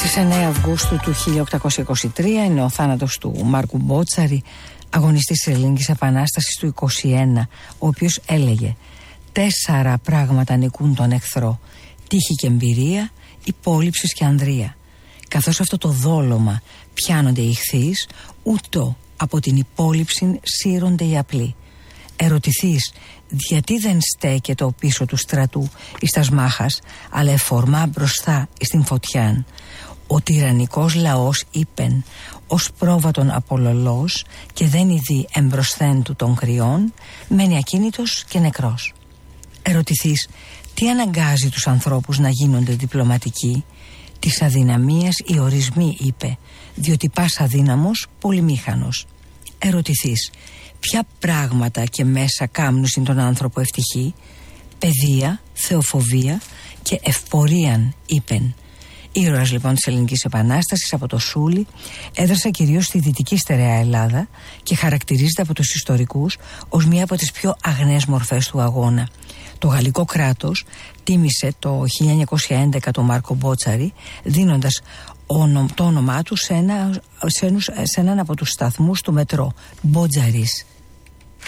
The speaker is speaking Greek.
Στις 9 Αυγούστου του 1823 είναι ο θάνατος του Μάρκου Μπότσαρη, αγωνιστής της Ελληνικής Επανάστασης του 21, ο οποίος έλεγε: 4 πράγματα νικούν τον εχθρό, τύχη και εμπειρία, υπόλοιψης και ανδρεία. Καθώς αυτό το δόλωμα πιάνονται οι ηχθείς, ούτω από την υπόλοιψη σύρονται οι απλοί. Ερωτηθείς γιατί δεν στέκεται ο πίσω του στρατού εις τας μάχας, αλλά εφορμά μπροστά εις την φωτιάν. Ο τυραννικός λαός είπεν ως πρόβατον απολωλός και δεν ειδεί εμπροσθέν του των κρυών, μένει ακίνητος και νεκρός. Ερωτηθείς τι αναγκάζει τους ανθρώπους να γίνονται διπλωματικοί. Της αδυναμίας οι ορισμοί είπε, διότι πας αδύναμος πολυμήχανος. Ερωτηθείς ποια πράγματα και μέσα κάμνουσιν τον άνθρωπο ευτυχή. Παιδεία, θεοφοβία και ευπορίαν είπεν. Ήρωας λοιπόν της Ελληνικής Επανάστασης από το Σούλι, έδρασε κυρίως στη δυτική στερεά Ελλάδα και χαρακτηρίζεται από τους ιστορικούς ως μία από τις πιο αγνές μορφές του αγώνα. Το γαλλικό κράτος τίμησε το 1911 τον Μάρκο Μπότσαρη, δίνοντας το όνομά του σε έναν από τους σταθμούς του μετρό, Μπότζαρης.